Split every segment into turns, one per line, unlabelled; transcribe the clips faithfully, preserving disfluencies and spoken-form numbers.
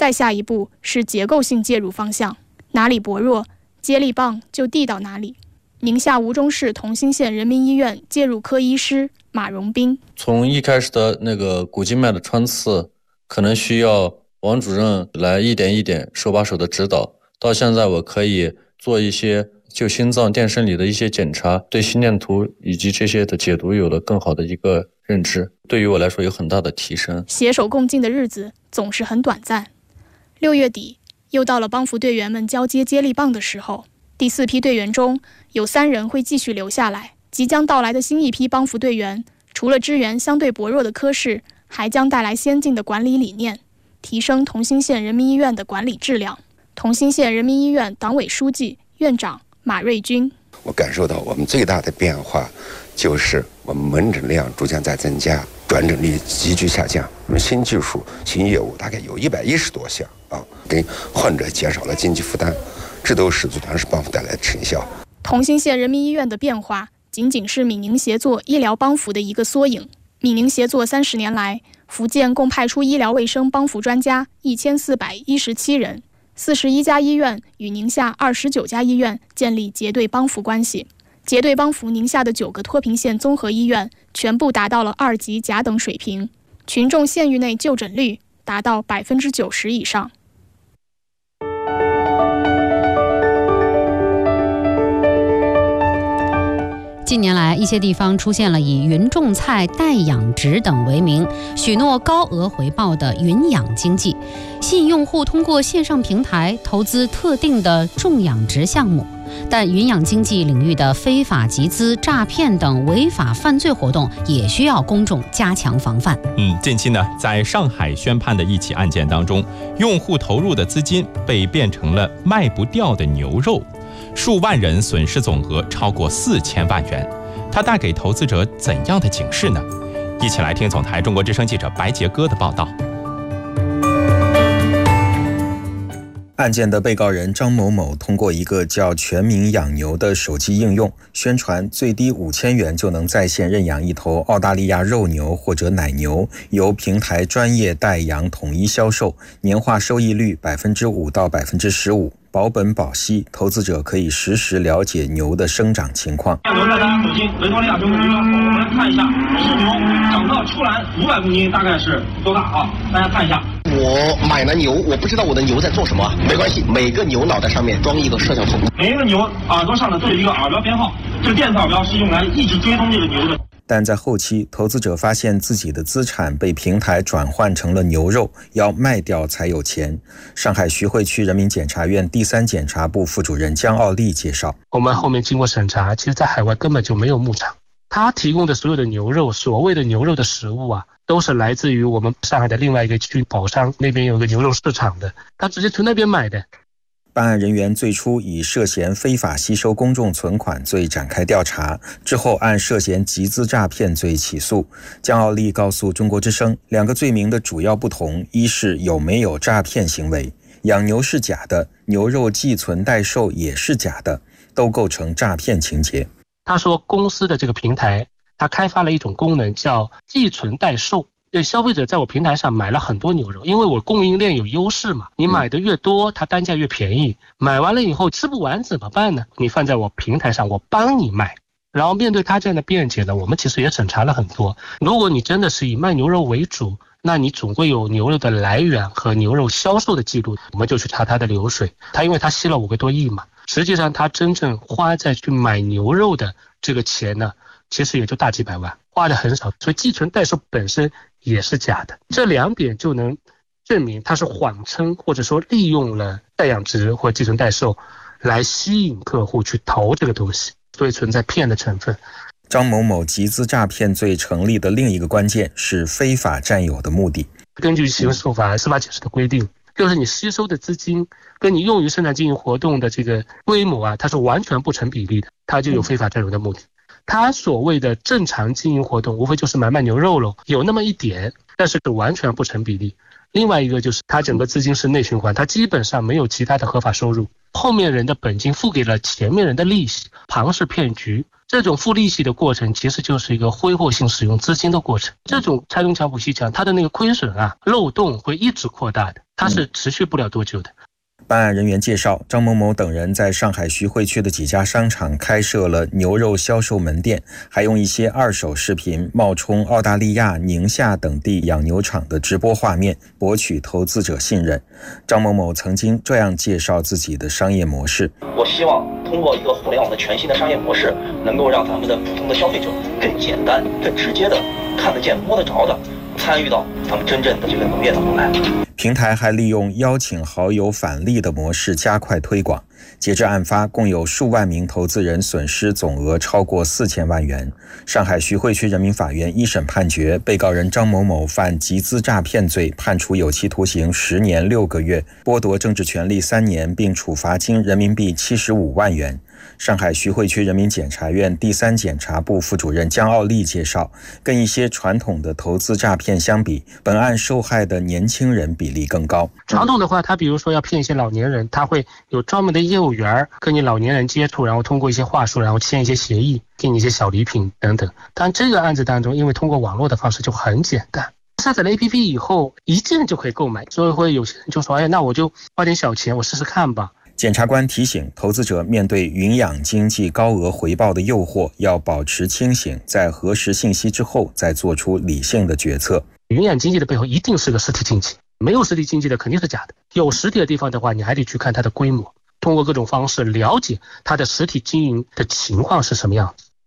再下一步是结构性介入方向，哪里薄弱，接力棒就递到哪里。宁夏吴忠市同心县人民医院介入科医师马荣斌，
从一开始的那个股静脉的穿刺，可能需要王主任来一点一点手把手的指导，到现在我可以做一些就心脏电生理的一些检查，对心电图以及这些的解读有了更好的一个认知，对于我来说有很大的提升。
携手共进的日子总是很短暂。六月底又到了帮扶队员们交接接力棒的时候，第四批队员中有三人会继续留下来。即将到来的新一批帮扶队员，除了支援相对薄弱的科室，还将带来先进的管理理念，提升同心县人民医院的管理质量。同心县人民医院党委书记、院长马瑞军，
我感受到我们最大的变化就是我们门诊量逐渐在增加，转诊率急剧下降。我们新技术、新业务大概有一百一十多项啊，给患者减少了经济负担，这都是组团式帮扶带来的成效。
同心县人民医院的变化仅仅是闽宁协作医疗帮扶的一个缩影。闽宁协作三十年来，福建共派出医疗卫生帮扶专家一千四百一十七人，四十一家医院与宁夏二十九家医院建立结对帮扶关系。结对帮扶宁夏的九个脱贫县综合医院全部达到了二级甲等水平，群众县域内就诊率达到百分之九十以上。
近年来，一些地方出现了以云种菜、代养殖等为名，许诺高额回报的云养经济，吸引用户通过线上平台投资特定的种养殖项目。但云养经济领域的非法集资、诈骗等违法犯罪活动也需要公众加强防范。
嗯，近期呢，在上海宣判的一起案件当中，用户投入的资金被变成了卖不掉的牛肉，数万人损失总额超过四千万元，它带给投资者怎样的警示呢？一起来听总台中国之声记者白杰哥的报道。
案件的被告人张某某通过一个叫全民养牛的手机应用，宣传最低五千元就能在线认养一头澳大利亚肉牛或者奶牛，由平台专业代养统一销售，年化收益率百分之五到百分之十五。保本保息，投资者可以实时了解牛的生长情况。
牛在大家手心，维多利亚中国牛我们来看一下，是牛长到出栏五百公斤，大概是多大啊？大家看一下。
我买了牛，我不知道我的牛在做什么，没关系，每个牛脑袋上面装一个摄像头，
每一个牛耳朵上呢都有一个耳标编号，这个电子耳标是用来一直追踪这个牛的。
但在后期，投资者发现自己的资产被平台转换成了牛肉，要卖掉才有钱。上海徐汇区人民检察院第三检察部副主任江奥利介绍，
我们后面经过审查，其实在海外根本就没有牧场，他提供的所有的牛肉，所谓的牛肉的食物啊，都是来自于我们上海的另外一个区宝商那边有个牛肉市场的，他直接从那边买的。
办案人员最初以涉嫌非法吸收公众存款罪展开调查，之后按涉嫌集资诈骗罪起诉。江奥利告诉中国之声，两个罪名的主要不同，一是有没有诈骗行为，养牛是假的，牛肉寄存代售也是假的，都构成诈骗情节。
他说公司的这个平台，他开发了一种功能叫寄存代售，对消费者在我平台上买了很多牛肉，因为我供应链有优势嘛，你买的越多，它单价越便宜。买完了以后吃不完怎么办呢？你放在我平台上，我帮你卖。然后面对他这样的辩解呢，我们其实也审查了很多。如果你真的是以卖牛肉为主，那你总会有牛肉的来源和牛肉销售的记录，我们就去查他的流水。他因为他吸了五个多亿嘛，实际上他真正花在去买牛肉的这个钱呢，其实也就大几百万，花的很少，所以寄存代售本身也是假的。这两点就能证明他是谎称或者说利用了代养殖或寄存代售来吸引客户去投这个东西，所以存在骗的成分。
张某某集资诈骗罪成立的另一个关键是非法占有的目的。
根据刑事诉法司法解释的规定，就是你吸收的资金跟你用于生产经营活动的这个规模啊，它是完全不成比例的，它就有非法占有的目的。他所谓的正常经营活动无非就是买卖牛肉咯，有那么一点，但是完全不成比例。另外一个就是他整个资金是内循环，他基本上没有其他的合法收入，后面人的本金付给了前面人的利息，庞氏骗局， 这种付利息的过程其实就是一个挥霍性使用资金的过程。这种拆东墙补西墙，它的那个亏损啊漏洞会一直扩大的，它是持续不了多久的。
办案人员介绍，张某某等人在上海徐汇区的几家商场开设了牛肉销售门店，还用一些二手视频冒充澳大利亚、宁夏等地养牛场的直播画面，博取投资者信任。张某某曾经这样介绍自己的商业模式：
我希望通过一个互联网的全新的商业模式，能够让咱们的普通的消费者更简单、更直接的看得见、摸得着的参与到咱们真正的这个农业当中来。
平台还利用邀请好友返利的模式加快推广。截至案发，共有数万名投资人损失总额超过四千万元。上海徐汇区人民法院一审判决，被告人张某某犯集资诈骗罪，判处有期徒刑十年六个月，剥夺政治权利三年，并处罚金人民币七十五万元。上海徐汇区人民检察院第三检察部副主任江奥利介绍，跟一些传统的投资诈骗相比，本案受害的年轻人比例更高。
传统的话，他比如说要骗一些老年人，他会有专门的业务员跟你老年人接触，然后通过一些话术，然后签一些协议，给你一些小礼品等等。但这个案子当中，因为通过网络的方式就很简单，下载了 A P P 以后，一键就可以购买，所以会有些人就说，哎，那我就花点小钱，我试试看吧。
检察官提醒投资者，面对云养经济高额回报的诱惑，要保持清醒，在核实信息之后再做出理性的决策。
云养经济的背后一定是个实体经济，没有实体经济的肯定是假的。有实体的地方的话，你还得去看它的规模，通过各种方式了解它的实体经营的情况是什么样子。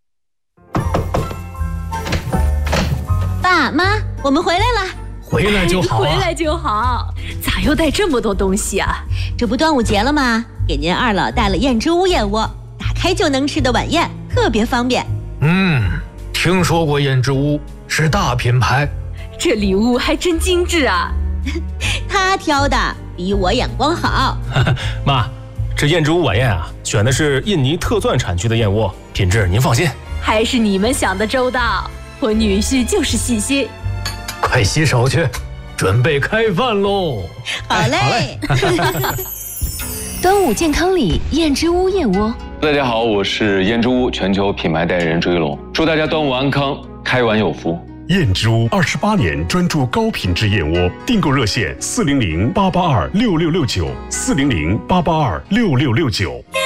爸妈，我们回来了。
回来就好、啊、
回来就好。咋又带这么多东西啊？这不端午节了吗？给您二老带了燕之屋燕窝，打开就能吃的晚宴，特别方便。
嗯，听说过燕之屋，是大品牌。
这礼物还真精致啊。他挑的比我眼光好。
妈，这燕之屋晚宴啊，选的是印尼特钻产区的燕窝，品质您放心。
还是你们想的周到，我女婿就是细心。
快洗手去，准备开饭喽！
好嘞。
端午健康礼，燕之屋燕窝。
大家好，我是燕之屋全球品牌代言人追龙，祝大家端午安康，开碗有福。
燕之屋二十八年专注高品质燕窝，订购热线四零零八八二六六六九，四零零八八二六六六九。